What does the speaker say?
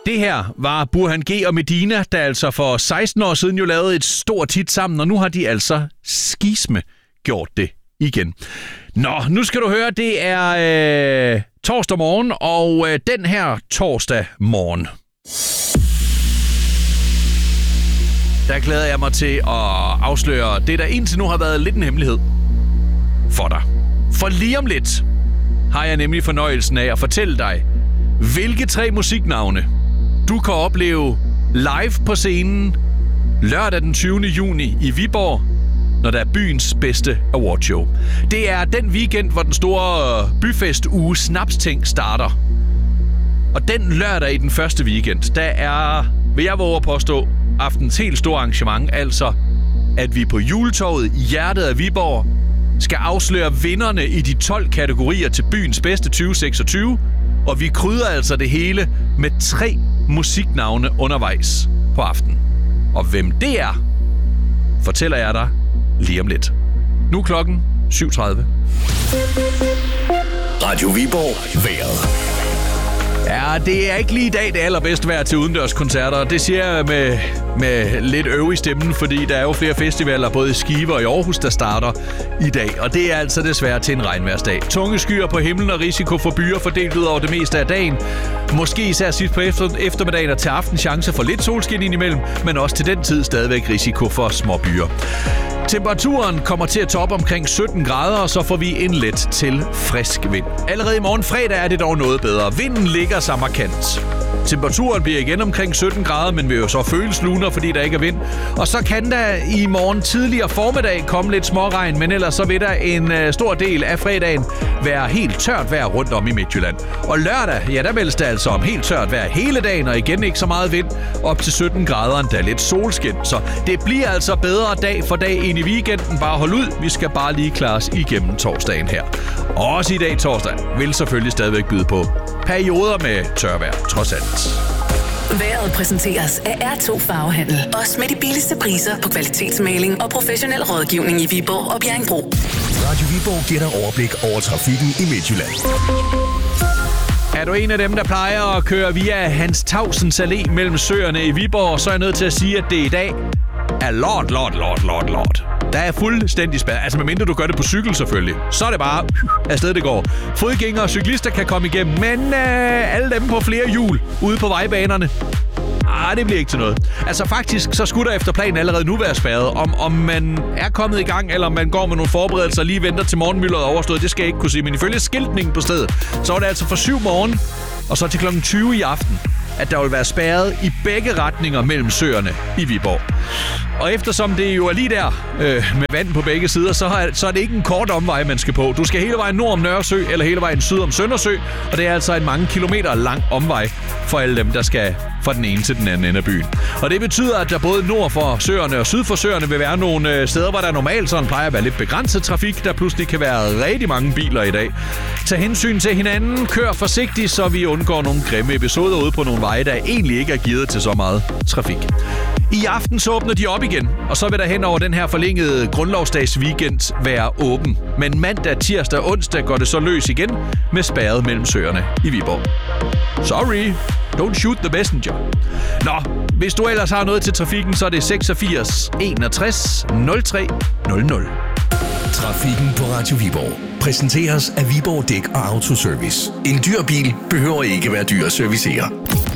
Det her var Burhan G og Medina, der altså for 16 år siden jo lavede et stort hit sammen, og nu har de altså skisme gjort det igen. Nå, nu skal du høre, det er torsdag morgen, og den her torsdag morgen, der glæder jeg mig til at afsløre det, der indtil nu har været lidt en hemmelighed for dig. For lige om lidt har jeg nemlig fornøjelsen af at fortælle dig, hvilke 3 musiknavne du kan opleve live på scenen lørdag den 20. juni i Viborg, når der er byens bedste awardshow. Det er den weekend, hvor den store byfestuge Snapsting starter. Og den lørdag i den første weekend, der er, vil jeg våge at påstå, aftens helt store arrangement, altså at vi på Juletorvet i hjertet af Viborg skal afsløre vinderne i de 12 kategorier til byens bedste 2026, og vi krydder altså det hele med 3 musiknavne undervejs på aftenen. Og hvem det er, fortæller jeg dig lige om lidt. Nu er klokken 7:30. Radio Viborg vejret. Ja, det er ikke lige i dag det allerbedste vejr til udendørskoncerter. Det siger jeg med lidt øv i stemmen, fordi der er jo flere festivaler, både i Skive og i Aarhus, der starter i dag. Og det er altså desværre til en regnvejrsdag. Tunge skyer på himlen og risiko for byer fordelt ud over det meste af dagen. Måske især sidst på eftermiddagen og til aften chance for lidt solskin indimellem, men også til den tid stadigvæk risiko for små byer. Temperaturen kommer til at toppe omkring 17 grader, og så får vi en let til frisk vind. Allerede i morgen fredag er det dog noget bedre. Vinden ligger sig markant. Temperaturen bliver igen omkring 17 grader, men vil jo så føles luner, fordi der ikke er vind. Og så kan der i morgen tidligere formiddag komme lidt småregn, men ellers så vil der en stor del af fredagen være helt tørt vejr rundt om i Midtjylland. Og lørdag, ja, der meldes det altså om helt tørt vejr hele dagen, og igen ikke så meget vind, op til 17 grader, endda lidt solskin. Så det bliver altså bedre dag for dag ind i weekenden. Bare hold ud, vi skal bare lige klare os igennem torsdagen her. Også i dag torsdag vil selvfølgelig stadigvæk byde på perioder med tørvejr, trods alt. Vejret præsenteres af R2 Farvehandel. Også med de billigste priser på kvalitetsmaling og professionel rådgivning i Viborg og Bjerringbro. Radio Viborg giver dig overblik over trafikken i Midtjylland. Er du en af dem, der plejer at køre via Hans Tausens Allé mellem søerne i Viborg, så er jeg nødt til at sige, at det i dag er lort. Der er fuldstændig spærret. Altså medmindre du gør det på cykel selvfølgelig. Så er det bare afsted det går. Fodgængere og cyklister kan komme igennem, men alle dem på flere hjul ude på vejbanerne, det bliver ikke til noget. Altså faktisk, så skulle der efter planen allerede nu være spærret. Om man er kommet i gang, eller om man går med nogle forberedelser og lige venter til morgenmyldret er overstået, det skal jeg ikke kunne sige. Men ifølge skiltningen på stedet, så var det altså fra 7 morgen og så til kl. 20 i aften, at der vil være spærret i begge retninger mellem søerne i Viborg. Og eftersom det jo er lige der med vand på begge sider, så er det ikke en kort omvej, man skal på. Du skal hele vejen nord om Nørresø, eller hele vejen syd om Søndersø, og det er altså en mange kilometer lang omvej for alle dem, der skal fra den ene til den anden ende af byen. Og det betyder, at der både nord for søerne og syd for søerne vil være nogle steder, hvor der normalt sådan plejer at være lidt begrænset trafik, der pludselig kan være rigtig mange biler i dag. Tag hensyn til hinanden, kør forsigtigt, så vi undgår nogle grimme episoder ude på nogle veje, der egentlig ikke er gearet til så meget trafik. I aften så åbner de op igen, og så vil der hen over den her forlængede grundlovsdags weekend være åben. Men mandag, tirsdag og onsdag går det så løs igen med spærret mellem søerne i Viborg. Sorry, don't shoot the messenger. Nå, hvis du ellers har noget til trafikken, så er det 86 61 03 00. Trafikken på Radio Viborg præsenteres af Viborg Dæk og Autoservice. En dyr bil behøver ikke være dyr at servicere.